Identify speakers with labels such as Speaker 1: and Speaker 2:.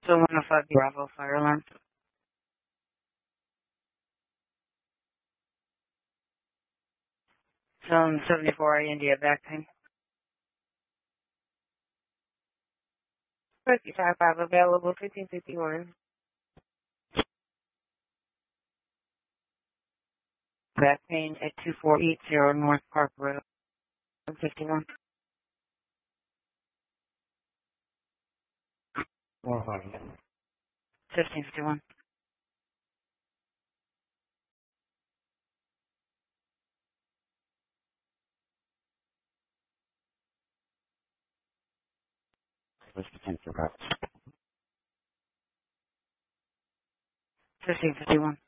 Speaker 1: So 105 Bravo fire alarm. Zone 74 India back pain. 55 available 1551. Back pain at 2480 North Park Road. 51. 1551.
Speaker 2: What's the temperature about?
Speaker 1: 1551.